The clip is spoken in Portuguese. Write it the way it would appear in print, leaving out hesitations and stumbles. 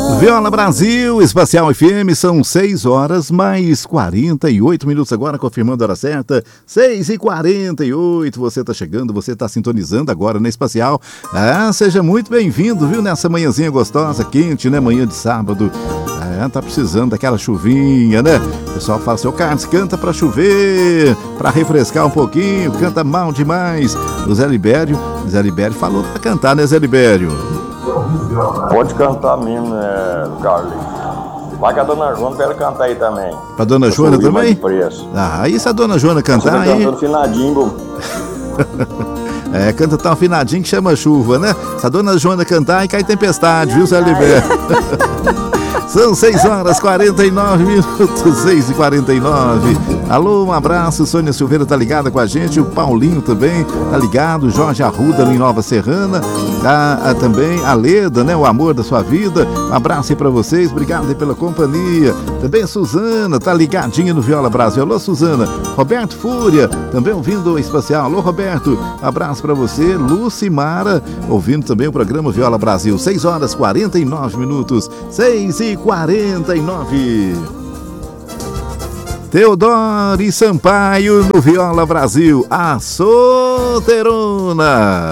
Viola Brasil, Espacial FM, são 6 horas mais 48 minutos agora, confirmando a hora certa, 6h48, você tá chegando, você tá sintonizando agora na Espacial. Seja muito bem-vindo, viu, nessa manhãzinha gostosa, quente, né, manhã de sábado. Tá precisando daquela chuvinha, né? O pessoal fala assim, ô Carlos, canta pra chover, pra refrescar um pouquinho, canta mal demais. O Zé Libério falou pra cantar, né, Zé Libério? Pode cantar mesmo, Carlos. Vai com a dona Joana pra ela cantar aí também. Pra dona Joana também? Aí se a dona Joana cantar aí... Cantando finadinho. Canta tão afinadinho que chama chuva, né? Se a dona Joana cantar, aí cai tempestade, viu, Zé Libério? São 6 horas 49 minutos, 6h49. Alô, um abraço, Sônia Silveira tá ligada com a gente, o Paulinho também tá ligado, Jorge Arruda em Nova Serrana, tá também a Leda, né, o amor da sua vida, um abraço aí pra vocês, obrigado aí pela companhia. Também a Suzana tá ligadinha no Viola Brasil. Alô, Suzana. Roberto Fúria, também ouvindo o Espacial. Alô, Roberto, abraço pra você. Lucimara, ouvindo também o programa Viola Brasil. 6 horas 49 minutos, 6h49. Teodoro Sampaio no Viola Brasil, a solteirona.